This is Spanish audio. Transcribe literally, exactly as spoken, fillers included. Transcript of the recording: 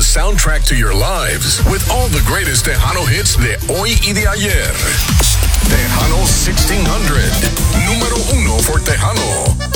soundtrack to your lives with all the greatest Tejano hits de hoy y de ayer. Tejano sixteen